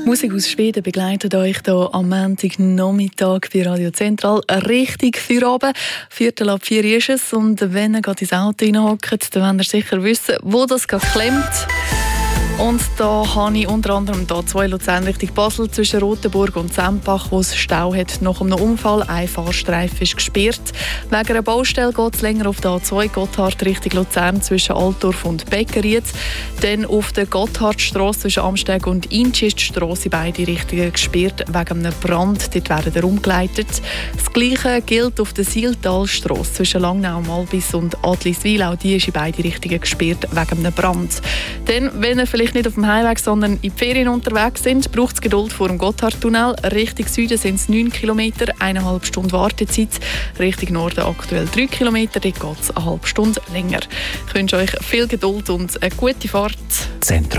Musik aus Schweden begleitet euch hier am Montagnachmittag bei Radio Zentral richtig für oben. 3:45 ist es und wenn ihr gerade ins Auto hineinhockt, dann wollt ihr sicher wissen, wo das gerade klemmt. Und da habe ich unter anderem hier 2 Luzern Richtung Basel zwischen Rotenburg und Sempach, wo es Stau hat nach einem Unfall. Ein Fahrstreifen ist gesperrt. Wegen einer Baustelle geht es länger auf der A2 Gotthard Richtung Luzern zwischen Altdorf und Beckeried. Dann auf der Gotthardstrasse zwischen Amsteg und Inch ist die Strasse in beide Richtungen gesperrt wegen einem Brand. Dort werden sie umgeleitet. Das Gleiche gilt auf der Sihltalstrasse zwischen Langnau, Malbis und Adliswil. Auch die ist in beide Richtungen gesperrt wegen einem Brand. Dann, wenn ihr vielleicht nicht auf dem Heimweg, sondern in die Ferien unterwegs sind, braucht es Geduld vor dem Gotthardtunnel. Richtung Süden sind es 9 Kilometer, 1,5 Stunden Wartezeit. Richtung Norden aktuell 3 Kilometer, dort geht es eine halbe Stunde länger. Ich wünsche euch viel Geduld und eine gute Fahrt. Zentral.